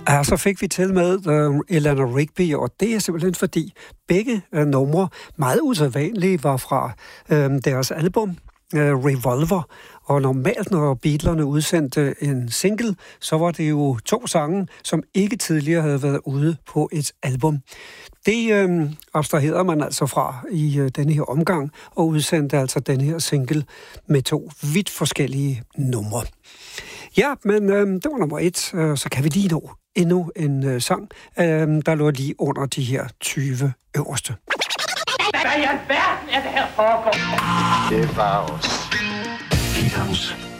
Ja, så fik vi til med Eleanor Rigby, og det er simpelthen fordi begge numre, meget usædvanlige, var fra deres album Revolver. Og normalt, når Beatlerne udsendte en single, så var det jo 2 sange, som ikke tidligere havde været ude på et album. Det abstraherede man altså fra i denne her omgang, og udsendte altså denne her single med 2 vidt forskellige numre. Ja, men det var nummer 1, så kan vi lige nå endnu en sang, der lå lige under de her 20 øverste. Hvad i alverden er det her foregår? Det var os. Beatles.